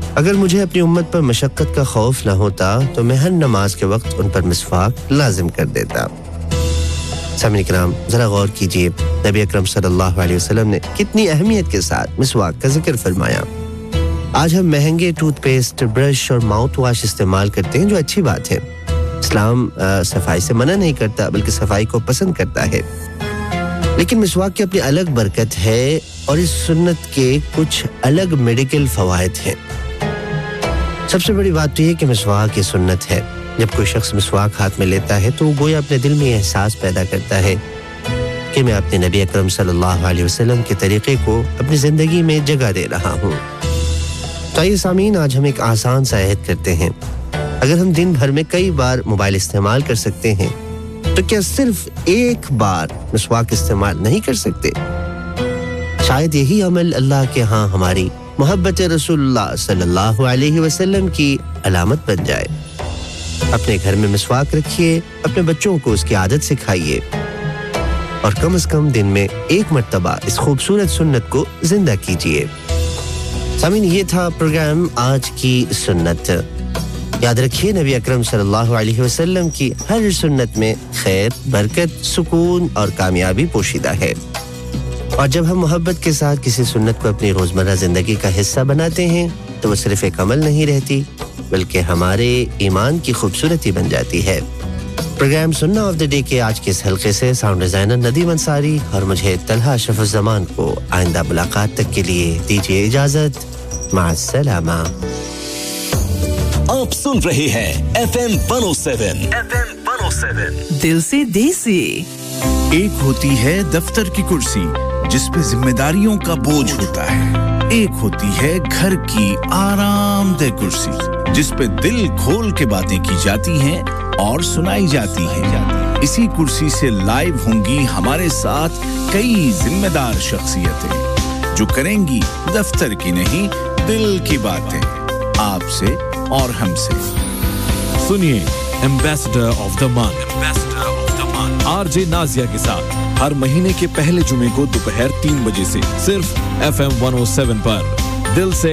اگر مجھے اپنی امت پر مشقت کا خوف نہ ہوتا تو میں ہر نماز کے وقت ان پر مسواک لازم کر دیتا۔ سامعین کرام، ذرا غور کیجئے، نبی اکرم صلی اللہ علیہ وسلم نے کتنی اہمیت کے ساتھ مسواک کا ذکر فرمایا۔ آج ہم مہنگے ٹوتھ پیسٹ، برش اور ماؤتھ واش استعمال کرتے ہیں، جو اچھی بات ہے۔ اسلام صفائی سے منع نہیں کرتا بلکہ صفائی کو پسند کرتا ہے، لیکن مسواک کی اپنی الگ برکت ہے اور اس سنت کے کچھ الگ میڈیکل فوائد ہیں۔ سب سے بڑی بات تو یہ کہ مسواک یہ سنت ہے۔ جب کوئی شخص مسواک ہاتھ میں لیتا ہے تو وہ گویا اپنے دل میں یہ احساس پیدا کرتا ہے کہ میں اپنے نبی اکرم صلی اللہ علیہ وسلم کے طریقے کو اپنی زندگی میں جگہ دے رہا ہوں۔ تو آئیے سامعین، آج ہم ایک آسان سا عہد کرتے ہیں۔ اگر ہم دن بھر میں کئی بار موبائل استعمال کر سکتے ہیں تو کیا صرف ایک بار مسواک استعمال نہیں کر سکتے؟ شاید یہی عمل اللہ کے ہاں ہماری محبت رسول اللہ صلی اللہ علیہ وسلم کی علامت بن جائے۔ اپنے گھر میں مسواک رکھیے، اپنے بچوں کو اس کی عادت سکھائیے اور کم از کم دن میں ایک مرتبہ اس خوبصورت سنت کو زندہ کیجیے۔ سامعین، یہ تھا پروگرام آج کی سنت۔ یاد رکھیے، نبی اکرم صلی اللہ علیہ وسلم کی ہر سنت میں خیر، برکت، سکون اور کامیابی پوشیدہ ہے، اور جب ہم محبت کے ساتھ کسی سنت کو اپنی روزمرہ زندگی کا حصہ بناتے ہیں تو وہ صرف ایک عمل نہیں رہتی بلکہ ہمارے ایمان کی خوبصورتی بن جاتی ہے۔ پروگرام سننا آف دی ڈے کے آج کے اس حلقے سے ساؤنڈ ڈیزائنر ندیم انصاری اور مجھے طلحہ اشرف الزمان کو آئندہ ملاقات تک کے لیے دیجیے اجازت۔ مع السلامہ۔ آپ سن رہے ہیں FM 107 دل سے دیسی۔ ایک ہوتی ہے دفتر کی کرسی جس پہ ذمہ داریوں کا بوجھ ہوتا ہے، ایک ہوتی ہے گھر کی آرام دہ کرسی جس پہ دل کھول کے باتیں کی جاتی ہیں اور سنائی جاتی ہیں۔ اسی کرسی سے لائیو ہوں گی ہمارے ساتھ کئی ذمہ دار شخصیتیں جو کریں گی دفتر کی نہیں دل کی باتیں، آپ سے اور ہم سے۔ سنیے ambassador of the month R J Nazia کے ساتھ ہر مہینے کے پہلے جمعے کو دوپہر 3 بجے سے صرف FM 107 پر۔ دل سے